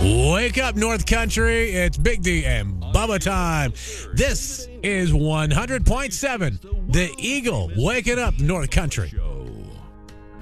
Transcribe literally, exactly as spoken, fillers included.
Wake up, North Country. It's Big D and Bubba time. This is one hundred point seven, The Eagle. Waking up, North Country.